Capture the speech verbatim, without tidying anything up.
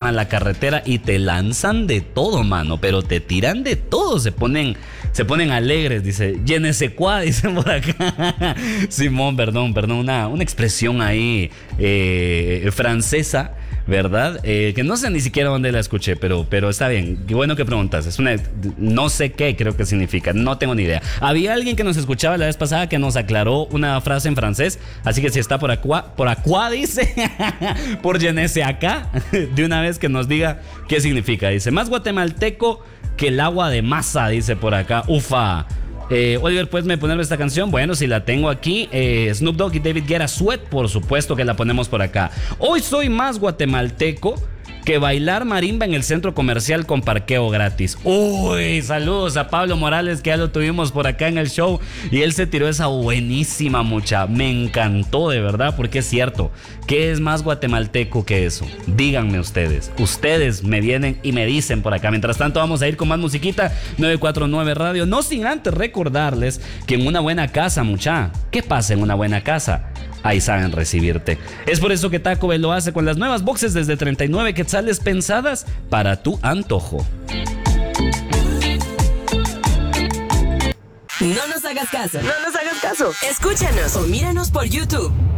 a la carretera y te lanzan de todo, mano, pero te tiran de todo, se ponen, se ponen alegres, dice, Yenesecua, dicen por acá. Simón, perdón, perdón, una, una expresión ahí eh, francesa, ¿verdad? Eh, que no sé ni siquiera dónde la escuché, pero, pero está bien. Qué bueno que preguntas. Es una, no sé qué creo que significa. No tengo ni idea. Había alguien que nos escuchaba la vez pasada que nos aclaró una frase en francés. Así que si está por acá, por acá dice, por llenese acá, de una vez que nos diga qué significa. Dice, más guatemalteco que el agua de masa, dice por acá. Ufa. Eh, Oliver, ¿puedes me ponerme esta canción? Bueno, si la tengo aquí, eh, Snoop Dogg y David Guetta, Sweat, por supuesto que la ponemos por acá. Hoy soy más guatemalteco que bailar marimba en el centro comercial con parqueo gratis. Uy, saludos a Pablo Morales, que ya lo tuvimos por acá en el show y él se tiró esa buenísima, mucha. Me encantó de verdad, porque es cierto. ¿Qué es más guatemalteco que eso? Díganme ustedes. Ustedes me vienen y me dicen por acá. Mientras tanto vamos a ir con más musiquita. nueve cuatro nueve Radio. No sin antes recordarles que en una buena casa, mucha, ¿qué pasa en una buena casa? Ahí saben recibirte. Es por eso que Taco Bell lo hace con las nuevas boxes desde treinta y nueve quetzales pensadas para tu antojo. No nos hagas caso. No nos hagas caso. Escúchanos o míranos por YouTube.